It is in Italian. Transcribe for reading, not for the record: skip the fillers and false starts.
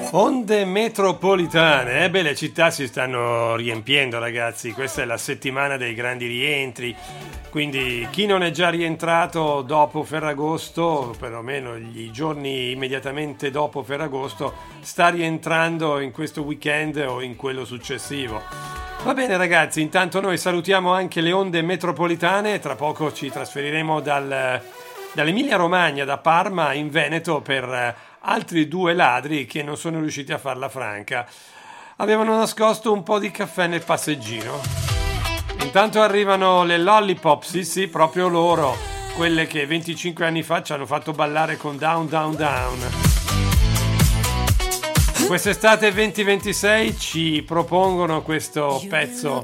Onde metropolitane, beh, le città si stanno riempiendo, ragazzi. Questa è la settimana dei grandi rientri, quindi chi non è già rientrato dopo Ferragosto, perlomeno i giorni immediatamente dopo Ferragosto, sta rientrando in questo weekend o in quello successivo. Va bene, ragazzi, intanto noi salutiamo anche le onde metropolitane. Tra poco ci trasferiremo dall'Emilia Romagna, da Parma in Veneto, per altri due ladri che non sono riusciti a farla franca. Avevano nascosto un po' di caffè nel passeggino. Intanto arrivano le Lollipop, sì, proprio loro, quelle che 25 anni fa ci hanno fatto ballare con Down Down Down. Quest'estate 2026 ci propongono questo pezzo